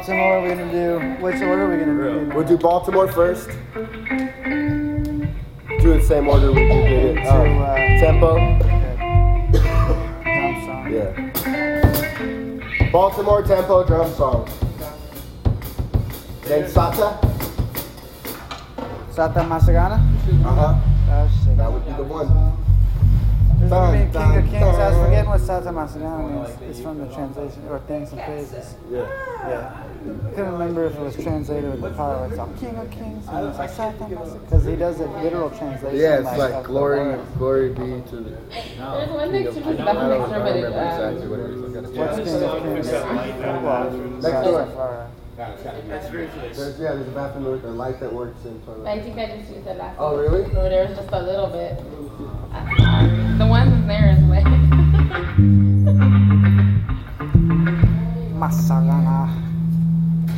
Baltimore. We're gonna do. Which order are we gonna do? We'll do Baltimore first. Do it the same order we did it. Tempo. Drum song. Yeah. Baltimore tempo drum song. Then Sata. Sata Masagana. Uh-huh. Oh shit. That would be the one. There's gonna be King of Kings. I was forgetting what Sata Masagana means. It's from the translation, or Thanks and Praises. Yeah. Yeah. I couldn't remember if it was translated with the power. It's all King of Kings, and it's like Sata Masagana. Because he does a literal translation. Yeah, it's like of the glory words. be to the There's one King next of to Kings. the I bathroom don't next door, but remember exactly what it is. What's King of Kings? Well, Next door. There's a bathroom with a light that works in toilet. I think I just used it last Oh, really? Or there was just a little bit. The ones in there is like. Masagana.